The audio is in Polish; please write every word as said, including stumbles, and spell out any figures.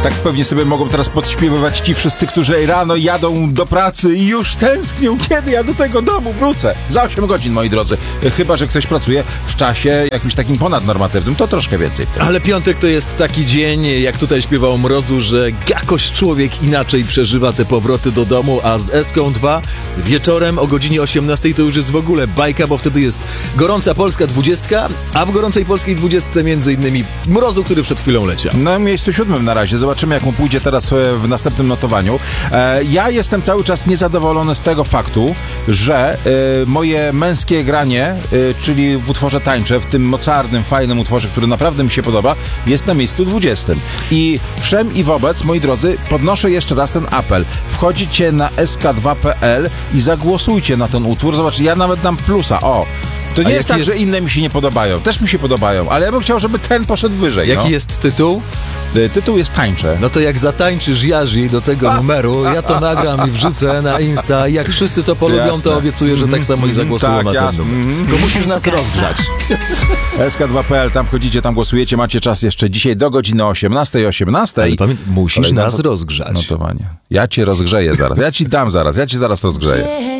Tak pewnie sobie mogą teraz podśpiewywać ci wszyscy, którzy rano jadą do pracy i już tęsknią, kiedy ja do tego domu wrócę. Za osiem godzin, moi drodzy. Chyba że ktoś pracuje w czasie jakimś takim ponadnormatywnym, to troszkę więcej wtedy. Ale piątek to jest taki dzień, jak tutaj śpiewał Mrozu, że jakoś człowiek inaczej przeżywa te powroty do domu, a z Eską dwa wieczorem o godzinie osiemnastej to już jest w ogóle bajka, bo wtedy jest gorąca polska dwudziestka, a w gorącej polskiej dwudziestce między innymi Mrozu, który przed chwilą leciał. Na miejscu siódmym na razie. Zobaczymy, jak mu pójdzie teraz w następnym notowaniu. E, ja jestem cały czas niezadowolony z tego faktu, że e, moje męskie granie, e, czyli w utworze tańczę, w tym mocarnym, fajnym utworze, który naprawdę mi się podoba, jest na miejscu dwudziestym. I wszem i wobec, moi drodzy, podnoszę jeszcze raz ten apel. Wchodzicie na es ka dwa kropka pe el i zagłosujcie na ten utwór. Zobaczcie, ja nawet dam plusa. O! To nie A jest tak, jest... że inne mi się nie podobają. Też mi się podobają, ale ja bym chciał, żeby ten poszedł wyżej. Jaki no. jest tytuł? Tytuł jest Tańczę. No to jak zatańczysz Jazi do tego numeru, ja to nagram i wrzucę na Insta. Jak wszyscy to polubią, Jasne. to obiecuję, że tak samo i zagłosują tak, na ten jasne. numer. Tylko musisz nas rozgrzać. es ka dwa kropka pe el, tam wchodzicie, tam głosujecie, macie czas jeszcze dzisiaj do godziny osiemnastej osiemnastej. Ale pamiętaj, musisz Kolejna nas to- rozgrzać. Notowanie. Ja cię rozgrzeję zaraz. Ja ci dam zaraz. Ja ci zaraz rozgrzeję.